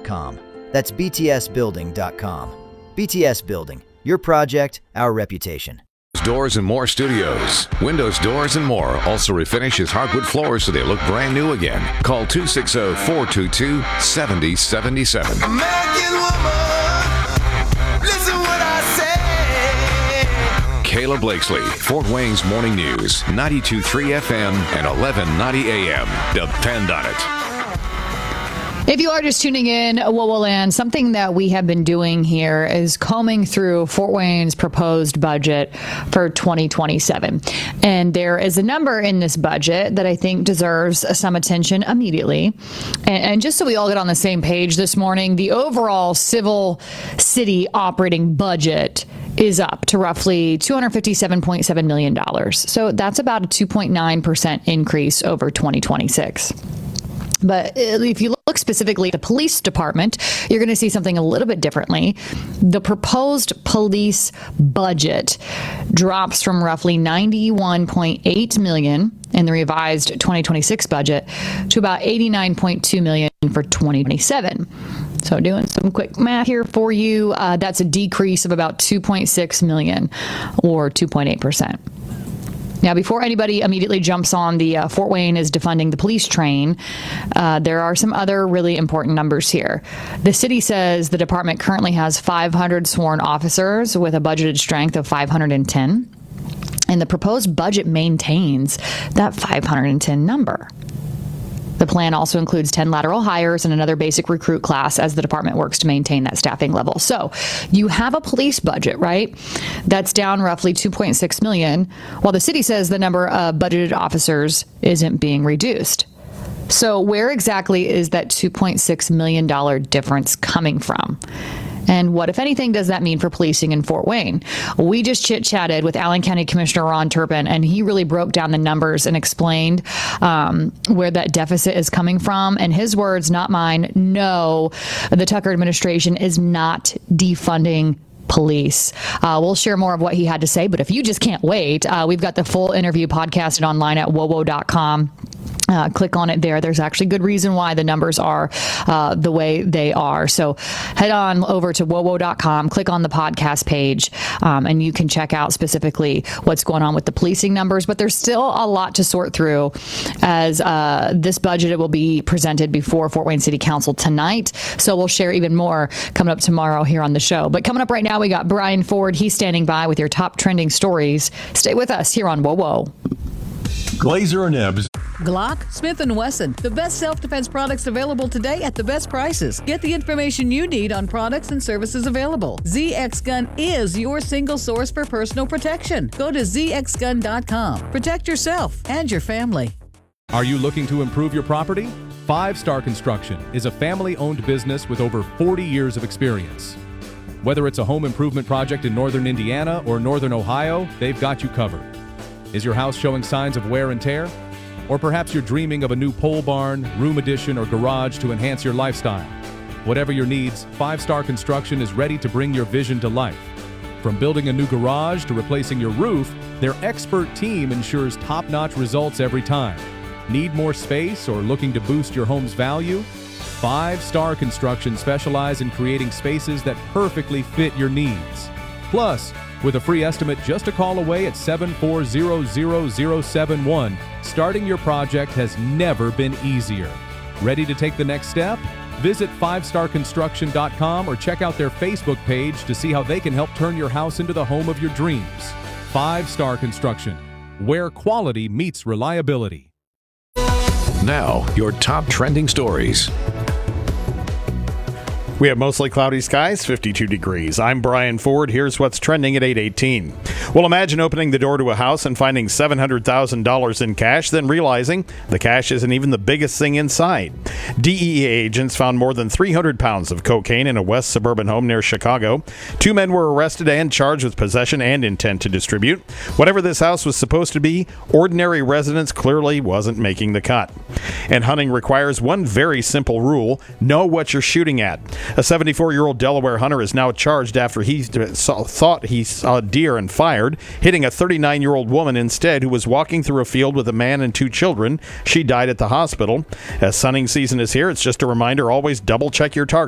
btsbuilding.com. That's btsbuilding.com. BTS Building, your project, our reputation. Doors and More Studios. Windows, doors, and more also refinish his hardwood floors so they look brand new again. Call 260-422-7077. American woman, listen what I say. Kayla Blakesley, Fort Wayne's Morning News, 92.3 FM and 1190 AM. Depend on it. If you are just tuning in, WOWO Land, something that we have been doing here is combing through Fort Wayne's proposed budget for 2027. And there is a number in this budget that I think deserves some attention immediately. And just so we all get on the same page this morning, the overall civil city operating budget is up to roughly $257.7 million. So that's about a 2.9% increase over 2026. But if you look specifically at the police department, you're going to see something a little bit differently. The proposed police budget drops from roughly $91.8 million in the revised 2026 budget to about $89.2 million for 2027. So doing some quick math here for you, that's a decrease of about $2.6 million or 2.8%. Now, before anybody immediately jumps on the Fort Wayne is defunding the police train, there are some other really important numbers here. The city says the department currently has 500 sworn officers with a budgeted strength of 510. And the proposed budget maintains that 510 number. The plan also includes 10 lateral hires and another basic recruit class as the department works to maintain that staffing level. So you have a police budget, right? That's down roughly $2.6 million, while the city says the number of budgeted officers isn't being reduced. So where exactly is that $2.6 million difference coming from? And what, if anything, does that mean for policing in Fort Wayne? We just chit-chatted with Allen County Commissioner Ron Turpin, and he really broke down the numbers and explained where that deficit is coming from. And his words, not mine, no, the Tucker administration is not defunding police. We'll share more of what he had to say, but if you just can't wait, we've got the full interview podcasted online at wowo.com. Click on it there. There's actually good reason why the numbers are the way they are. So head on over to wowo.com, click on the podcast page, and you can check out specifically what's going on with the policing numbers. But there's still a lot to sort through as this budget will be presented before Fort Wayne City Council tonight. So we'll share even more coming up tomorrow here on the show. But coming up right now, we got Brian Ford. He's standing by with your top trending stories. Stay with us here on WOWO. Glazer and Ebbs. Glock, Smith & Wesson, the best self-defense products available today at the best prices. Get the information you need on products and services available. ZX Gun is your single source for personal protection. Go to zxgun.com. Protect yourself and your family. Are you looking to improve your property? 5 Star Construction is a family-owned business with over 40 years of experience. Whether it's a home improvement project in northern Indiana or northern Ohio, they've got you covered. Is your house showing signs of wear and tear? Or perhaps you're dreaming of a new pole barn, room addition, or garage to enhance your lifestyle. Whatever your needs, 5 Star Construction is ready to bring your vision to life. From building a new garage to replacing your roof, their expert team ensures top-notch results every time. Need more space or looking to boost your home's value? 5 Star Construction specialize in creating spaces that perfectly fit your needs. Plus, with a free estimate just a call away at 740-0071, starting your project has never been easier. Ready to take the next step? Visit 5starconstruction.com or check out their Facebook page to see how they can help turn your house into the home of your dreams. 5 Star Construction, where quality meets reliability. Now, your top trending stories. We have mostly cloudy skies, 52 degrees. I'm Brian Ford. Here's what's trending at 8:18. Well, imagine opening the door to a house and finding $700,000 in cash, then realizing the cash isn't even the biggest thing inside. DEA agents found more than 300 pounds of cocaine in a west suburban home near Chicago. 2 men were arrested and charged with possession and intent to distribute. Whatever this house was supposed to be, ordinary residents clearly wasn't making the cut. And hunting requires one very simple rule: know what you're shooting at. A 74-year-old Delaware hunter is now charged after he thought he saw a deer and fired, hitting a 39-year-old woman instead who was walking through a field with a man and 2 children. She died at the hospital. As hunting season is here, it's just a reminder, always double-check your target.